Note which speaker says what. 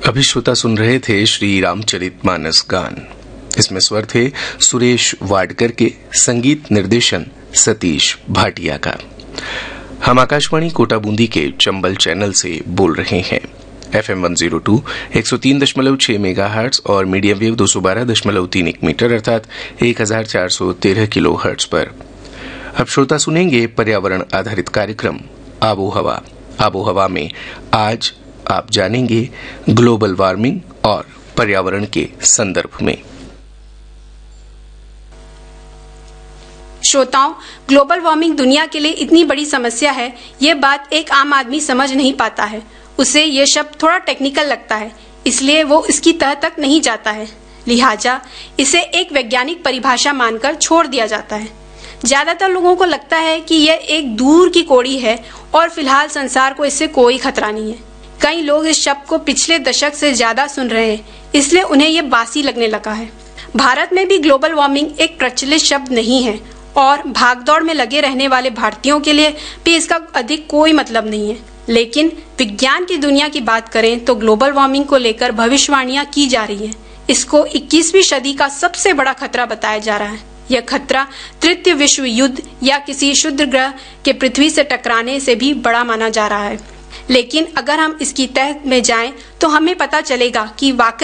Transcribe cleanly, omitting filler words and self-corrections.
Speaker 1: अभी श्रोता सुन रहे थे श्री रामचरितमानस गान। इसमें स्वर थे सुरेश वाडकर के, संगीत निर्देशन सतीश भाटिया का। हम आकाशवाणी कोटा बूंदी के चंबल चैनल से बोल रहे हैं। FM 102 103.6 मेगाहर्ट्ज और मीडियम वेव 212.31 मीटर अर्थात 1413 किलोहर्ट्ज पर। अब श्रोता सुनेंगे पर्यावरण आधारित कार्यक्रम आबो हवा। आबो हवा में आज आप जानेंगे ग्लोबल वार्मिंग और पर्यावरण के संदर्भ में।
Speaker 2: श्रोताओं, ग्लोबल वार्मिंग दुनिया के लिए इतनी बड़ी समस्या है, ये बात एक आम आदमी समझ नहीं पाता है। उसे ये शब्द थोड़ा टेक्निकल लगता है, इसलिए वो इसकी तह तक नहीं जाता है। लिहाजा इसे एक वैज्ञानिक परिभाषा मानकर छोड़ दिया जाता है। ज्यादातर लोगों को लगता है कि यह एक दूर की कोड़ी है और फिलहाल संसार को इससे कोई खतरा नहीं है। कई लोग इस शब्द को पिछले दशक से ज्यादा सुन रहे हैं, इसलिए उन्हें यह बासी लगने लगा है। भारत में भी ग्लोबल वार्मिंग एक प्रचलित शब्द नहीं है और भागदौड़ में लगे रहने वाले भारतीयों के लिए भी इसका अधिक कोई मतलब नहीं है। लेकिन विज्ञान की दुनिया की बात करें तो ग्लोबल वार्मिंग को लेकर भविष्यवाणियां की जा रही हैं। इसको 21वीं सदी का सबसे बड़ा खतरा बताया जा रहा है। यह खतरा तृतीय विश्व युद्ध या किसी क्षुद्र ग्रह के पृथ्वी से टकराने से भी बड़ा माना जा रहा है। लेकिन अगर हम इसकी तह में जाएं तो हमें पता चलेगा कि वाकई